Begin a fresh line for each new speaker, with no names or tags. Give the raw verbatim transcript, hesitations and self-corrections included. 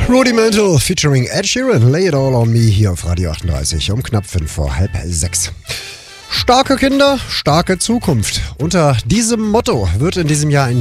Rudimental featuring Ed Sheeran, Lay It All On Me hier auf Radio achtunddreißig um knapp fünf vor halb sechs. Starke Kinder, starke Zukunft. Unter diesem Motto wird in diesem Jahr ein